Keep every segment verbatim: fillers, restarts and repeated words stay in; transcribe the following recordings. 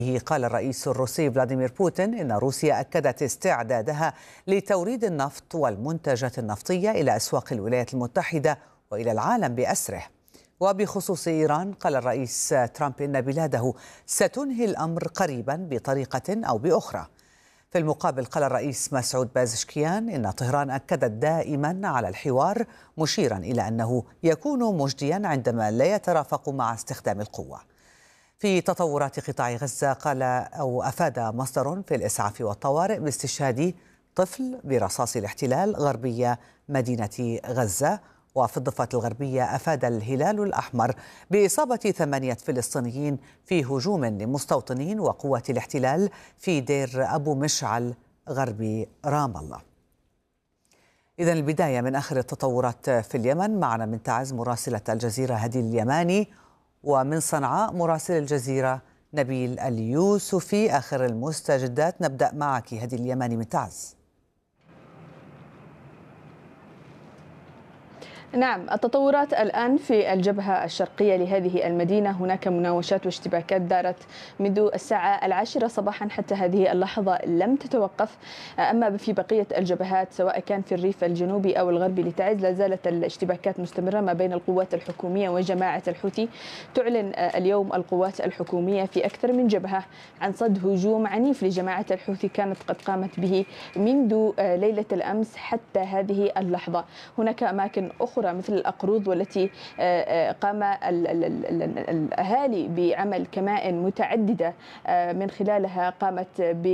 قال الرئيس الروسي فلاديمير بوتين إن روسيا أكدت استعدادها لتوريد النفط والمنتجات النفطية إلى أسواق الولايات المتحدة وإلى العالم بأسره. وبخصوص إيران قال الرئيس ترامب إن بلاده ستنهي الأمر قريبا بطريقة أو بأخرى. في المقابل قال الرئيس مسعود بازشكيان إن طهران أكدت دائما على الحوار، مشيرا إلى أنه يكون مجديا عندما لا يترافق مع استخدام القوة. في تطورات قطاع غزة قال أو أفاد مصدر في الإسعاف والطوارئ باستشهاد طفل برصاص الاحتلال غربية مدينة غزة. وفي الضفة الغربية أفاد الهلال الأحمر بإصابة ثمانية فلسطينيين في هجوم لمستوطنين وقوات الاحتلال في دير أبو مشعل غرب رام الله. إذن البداية من آخر التطورات في اليمن. معنا من تعز مراسلة الجزيرة هدي اليماني، ومن صنعاء مراسل الجزيرة نبيل اليوسفي. آخر المستجدات، نبدأ معك هدي اليماني من تعز. نعم، التطورات الآن في الجبهة الشرقية لهذه المدينة. هناك مناوشات واشتباكات دارت منذ الساعة العاشرة صباحا حتى هذه اللحظة لم تتوقف. أما في بقية الجبهات سواء كان في الريف الجنوبي أو الغربي لتعز لا زالت الاشتباكات مستمرة ما بين القوات الحكومية وجماعة الحوثي. تعلن اليوم القوات الحكومية في أكثر من جبهة عن صد هجوم عنيف لجماعة الحوثي كانت قد قامت به منذ ليلة الأمس حتى هذه اللحظة. هناك أماكن أخرى مثل الأقروض والتي قام الأهالي بعمل كمائن متعددة من خلالها قامت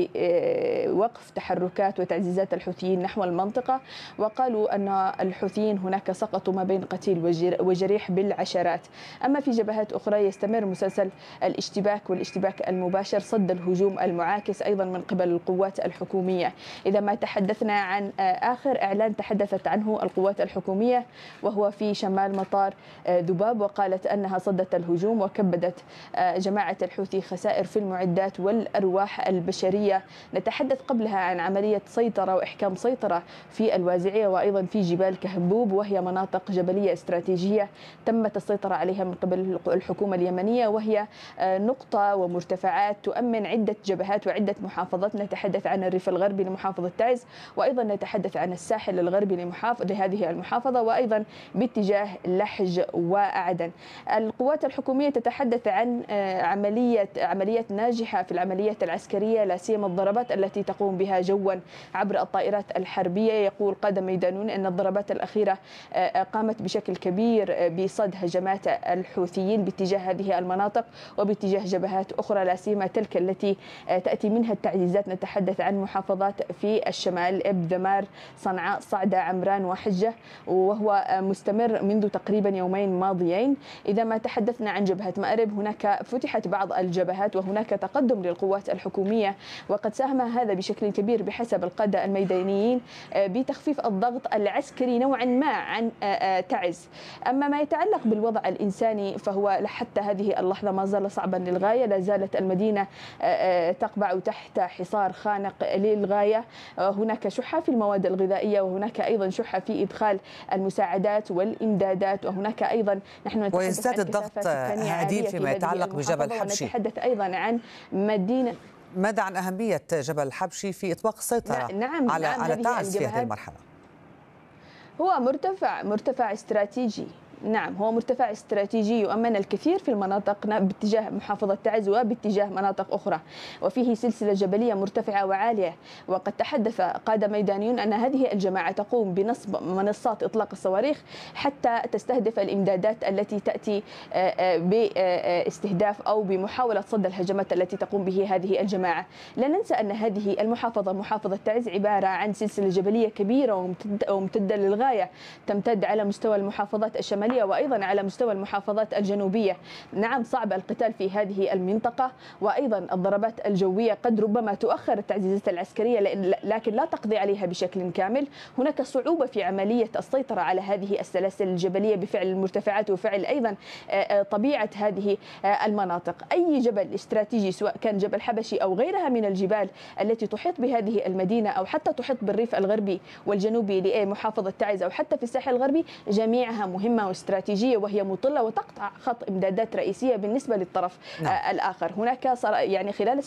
بوقف تحركات وتعزيزات الحوثيين نحو المنطقة. وقالوا أن الحوثيين هناك سقطوا ما بين قتيل وجريح بالعشرات. أما في جبهات أخرى يستمر مسلسل الاشتباك والاشتباك المباشر، صد الهجوم المعاكس أيضا من قبل القوات الحكومية. إذا ما تحدثنا عن آخر إعلان تحدثت عنه القوات الحكومية وهو في شمال مطار ذباب، وقالت أنها صدت الهجوم وكبدت جماعة الحوثي خسائر في المعدات والأرواح البشرية. نتحدث قبلها عن عملية سيطرة وإحكام سيطرة في الوازعية وأيضا في جبال كهبوب، وهي مناطق جبلية استراتيجية تمت السيطرة عليها من قبل الحكومة اليمنية، وهي نقطة ومرتفعات تؤمن عدة جبهات وعدة محافظات. نتحدث عن الريف الغربي لمحافظة تعز، وأيضا نتحدث عن الساحل الغربي لمحافظة لهذه المحافظة، وأيضا باتجاه لحج وعدن. القوات الحكومية تتحدث عن عملية عملية ناجحة في العملية العسكرية، لا سيما الضربات التي تقوم بها جوا عبر الطائرات الحربية. يقول قادة ميدانون أن الضربات الأخيرة قامت بشكل كبير بصد هجمات الحوثيين باتجاه هذه المناطق وباتجاه جبهات أخرى، لا سيما تلك التي تأتي منها التعزيزات. نتحدث عن محافظات في الشمال إب ذمار صنعاء صعدة عمران وحجة، وهو مستمر منذ تقريبا يومين ماضيين. إذا ما تحدثنا عن جبهة مأرب هناك فتحت بعض الجبهات وهناك تقدم للقوات الحكومية، وقد ساهم هذا بشكل كبير بحسب القادة الميدانيين بتخفيف الضغط العسكري نوعا ما عن تعز. أما ما يتعلق بالوضع الإنساني فهو حتى هذه اللحظة ما زال صعبا للغاية. لا زالت المدينة تقبع تحت حصار خانق للغاية. هناك شحة في المواد الغذائية وهناك أيضا شحة في إدخال المساعدات والإمدادات، وهناك أيضا نحن نتحدث ويزداد الضغط هديل فيما يتعلق بجبل حبشي. نتحدث أيضا عن مدينة. ماذا عن أهمية جبل حبشي في إطلاق السيطرة نعم على نعم على تعز في هذه المرحلة؟ هو مرتفع مرتفع استراتيجي. نعم، هو مرتفع استراتيجي يؤمن الكثير في المناطق باتجاه محافظة تعز وباتجاه مناطق أخرى، وفيه سلسلة جبلية مرتفعة وعالية. وقد تحدث قادة ميدانيون أن هذه الجماعة تقوم بنصب منصات إطلاق الصواريخ حتى تستهدف الإمدادات التي تأتي باستهداف أو بمحاولة صد الهجمات التي تقوم به هذه الجماعة. لا ننسى أن هذه المحافظة محافظة تعز عبارة عن سلسلة جبلية كبيرة وممتدة للغاية، تمتد على مستوى المحافظات الشمالية وأيضا على مستوى المحافظات الجنوبية. نعم، صعب القتال في هذه المنطقة، وأيضا الضربات الجوية قد ربما تؤخر التعزيزات العسكرية لكن لا تقضي عليها بشكل كامل. هناك صعوبة في عملية السيطرة على هذه السلاسل الجبلية بفعل المرتفعات وفعل أيضا طبيعة هذه المناطق. أي جبل استراتيجي سواء كان جبل حبشي أو غيرها من الجبال التي تحيط بهذه المدينة أو حتى تحيط بالريف الغربي والجنوبي لمحافظة تعز أو حتى في الساحل الغربي، جميعها مهمة استراتيجية وهي مطلة وتقطع خط إمدادات رئيسية بالنسبة للطرف نعم. الآخر. هناك يعني خلال